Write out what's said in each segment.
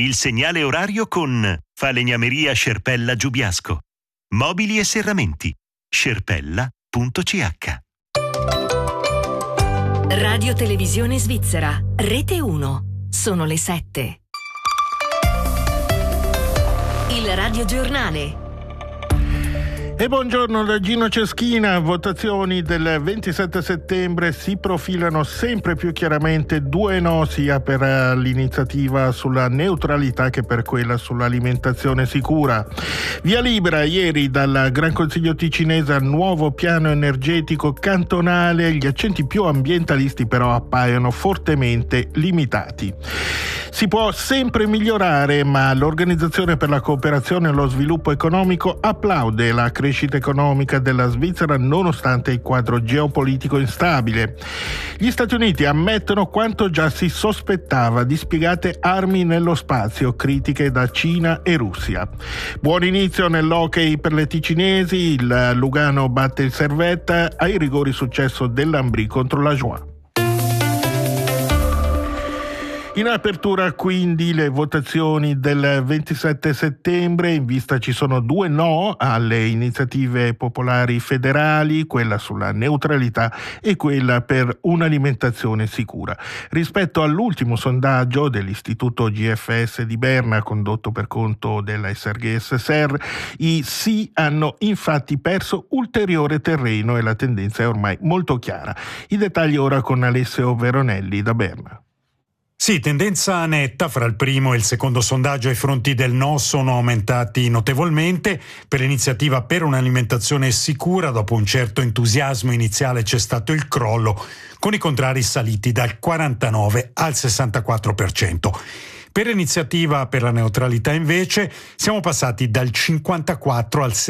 Il segnale orario con Falegnameria Scerpella Giubiasco. Mobili e serramenti. scerpella.ch. Radio Televisione Svizzera, Rete 1. Sono le 7. Il radiogiornale. E buongiorno da Gino Ceschina. Votazioni del 27 settembre si profilano sempre più chiaramente due no, sia per l'iniziativa sulla neutralità che per quella sull'alimentazione sicura. Via libera ieri dal Gran Consiglio ticinese al nuovo piano energetico cantonale. Gli accenti più ambientalisti però appaiono fortemente limitati. Si può sempre migliorare, ma l'Organizzazione per la Cooperazione e lo Sviluppo Economico applaude la crescita economica della Svizzera nonostante il quadro geopolitico instabile. Gli Stati Uniti ammettono quanto già si sospettava: dispiegate armi nello spazio, critiche da Cina e Russia. Buon inizio nell'hockey per le ticinesi, il Lugano batte il Servette, ai rigori successo dell'Ambri contro la Joie. In apertura quindi le votazioni del 27 settembre, in vista ci sono due no alle iniziative popolari federali, quella sulla neutralità e quella per un'alimentazione sicura. Rispetto all'ultimo sondaggio dell'Istituto GFS di Berna, condotto per conto della SRG SSR, i sì hanno infatti perso ulteriore terreno e la tendenza è ormai molto chiara. I dettagli ora con Alessio Veronelli da Berna. Sì, tendenza netta fra il primo e il secondo sondaggio. Ai fronti del no sono aumentati notevolmente. Per l'iniziativa per un'alimentazione sicura, dopo un certo entusiasmo iniziale, c'è stato il crollo, con i contrari saliti dal 49 al 64%. Per l'iniziativa per la neutralità invece siamo passati dal 54 al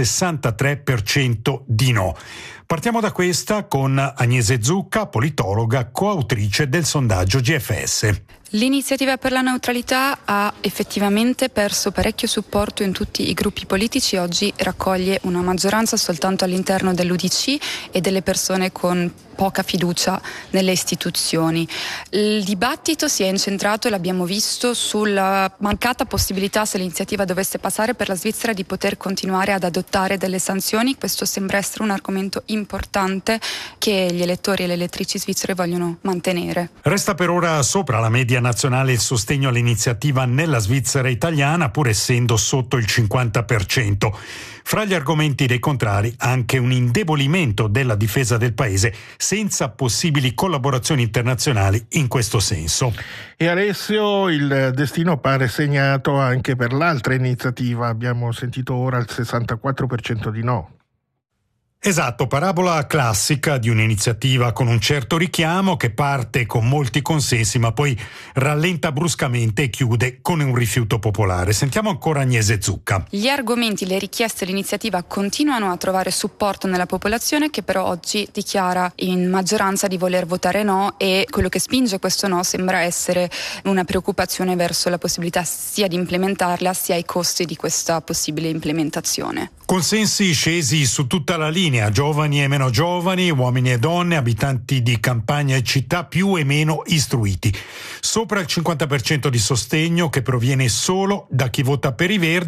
63% di no. Partiamo da questa con Agnese Zucca, politologa, coautrice del sondaggio GFS. L'iniziativa per la neutralità ha effettivamente perso parecchio supporto in tutti i gruppi politici. Oggi raccoglie una maggioranza soltanto all'interno dell'UDC e delle persone con poca fiducia nelle istituzioni. Il dibattito si è incentrato, e l'abbiamo visto, sulla mancata possibilità, se l'iniziativa dovesse passare, per la Svizzera di poter continuare ad adottare delle sanzioni. Questo sembra essere un argomento importante che gli elettori e le elettrici svizzere vogliono mantenere. Resta per ora sopra la media nazionale il sostegno all'iniziativa nella Svizzera italiana, pur essendo sotto il 50%. Fra gli argomenti dei contrari anche un indebolimento della difesa del paese senza possibili collaborazioni internazionali in questo senso. E Alessio, il destino pare segnato anche per l'altra iniziativa. Abbiamo sentito ora il 64% di no. Esatto, parabola classica di un'iniziativa con un certo richiamo che parte con molti consensi ma poi rallenta bruscamente e chiude con un rifiuto popolare. Sentiamo ancora Agnese Zucca. Gli argomenti, le richieste dell'iniziativa continuano a trovare supporto nella popolazione, che però oggi dichiara in maggioranza di voler votare no, e quello che spinge questo no sembra essere una preoccupazione verso la possibilità sia di implementarla sia i costi di questa possibile implementazione. Consensi scesi su tutta la linea, giovani e meno giovani, uomini e donne, abitanti di campagna e città, più e meno istruiti. Sopra il 50% di sostegno che proviene solo da chi vota per i Verdi.